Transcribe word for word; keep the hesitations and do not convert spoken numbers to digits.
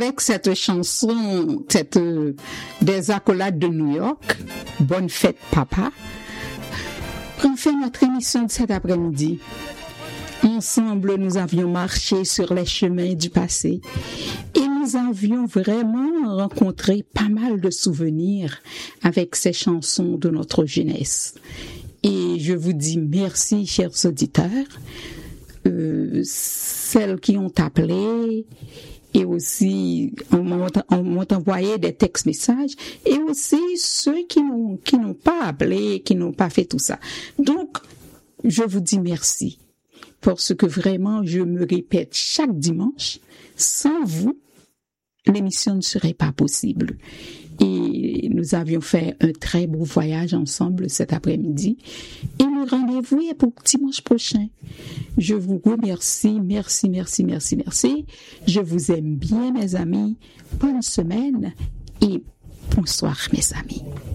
avec cette chanson, cette euh, des accolades de New York, Bonne fête papa, on fait notre émission de cet après-midi. Ensemble, nous avions marché sur les chemins du passé et nous avions vraiment rencontré pas mal de souvenirs avec ces chansons de notre jeunesse. Et je vous dis merci, chers auditeurs, euh, celles qui ont appelé et aussi on m'a, on m'a envoyé des textes-messages et aussi ceux qui n'ont, qui n'ont pas appelé, qui n'ont pas fait tout ça. Donc, je vous dis merci. Parce que vraiment, je me répète chaque dimanche, sans vous, l'émission ne serait pas possible. Et nous avions fait un très beau voyage ensemble cet après-midi. Et le rendez-vous est pour dimanche prochain. Je vous remercie, merci, merci, merci, merci. Je vous aime bien, mes amis. Bonne semaine et bonsoir, mes amis.